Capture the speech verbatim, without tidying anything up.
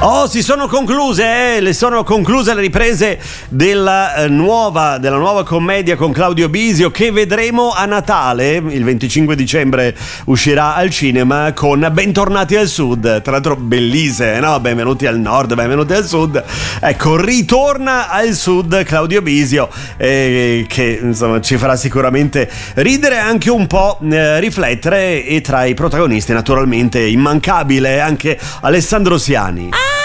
Oh, si sono concluse, eh? Le sono concluse le riprese della eh, nuova della nuova commedia con Claudio Bisio, che vedremo a Natale. Il venticinque dicembre uscirà al cinema con Bentornati al Sud. Tra l'altro bellissime, no? Benvenuti al nord, benvenuti al sud. Ecco, ritorna al sud Claudio Bisio, eh, che insomma ci farà sicuramente ridere, anche un po' eh, riflettere, e tra i protagonisti naturalmente immancabile anche Alessandro Siani. Ah!